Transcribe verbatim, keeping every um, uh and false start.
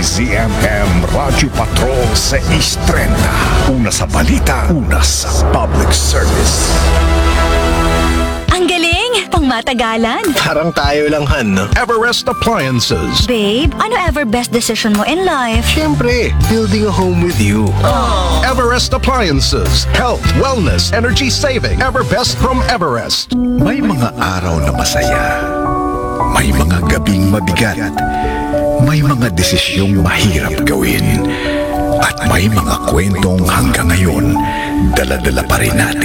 Z M M Radyo Patrol seis trenta. Una sa balita, una sa public service. Ang galing! Pang matagalan. Parang tayo lang, Han, no? Everest Appliances. Babe, ano ever best decision mo in life? Siyempre, building a home with you. Everest Appliances. Health, wellness, energy saving. Everbest from Everest. May mga araw na masaya. May mga gabing mabigat. May mga desisyong mahirap gawin. At may mga kwentong hanggang ngayon, dala-dala pa rin natin.